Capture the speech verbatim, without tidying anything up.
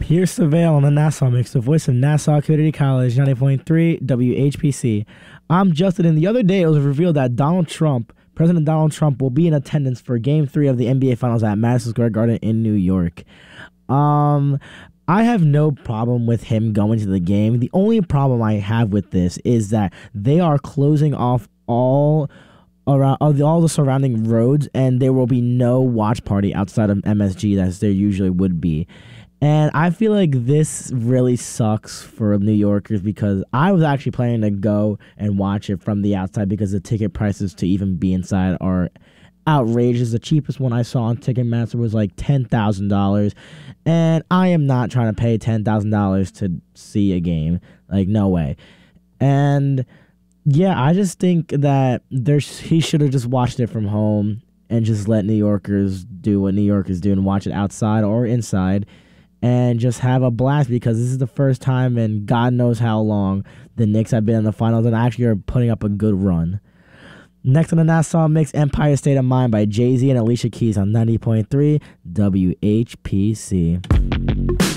Pierce Surveil on the Nassau Mix, the voice of Nassau Community College, ninety point three W H P C. I'm Justin, and the other day it was revealed that Donald Trump, President Donald Trump, will be in attendance for Game three of the N B A Finals at Madison Square Garden in New York. Um, I have no problem with him going to the game. The only problem I have with this is that they are closing off all around all the surrounding roads, and there will be no watch party outside of M S G as there usually would be. And I feel like this really sucks for New Yorkers because I was actually planning to go and watch it from the outside because the ticket prices to even be inside are outrageous. The cheapest one I saw on Ticketmaster was like ten thousand dollars. And I am not trying to pay ten thousand dollars to see a game. Like, no way. And yeah, I just think that there's he should have just watched it from home and just let New Yorkers do what New Yorkers do and watch it outside or inside. And just have a blast because this is the first time in God knows how long the Knicks have been in the finals and actually are putting up a good run. Next on the Nassau Mix, Empire State of Mind by Jay-Z and Alicia Keys on ninety point three W H P C.